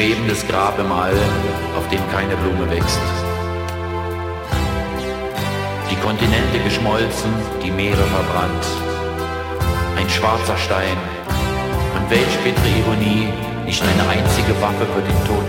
Schwebendes Grab im All, auf dem keine Blume wächst. Die Kontinente geschmolzen, die Meere verbrannt. Ein schwarzer Stein. Und welch bittere Ironie, nicht eine einzige Waffe für den Tod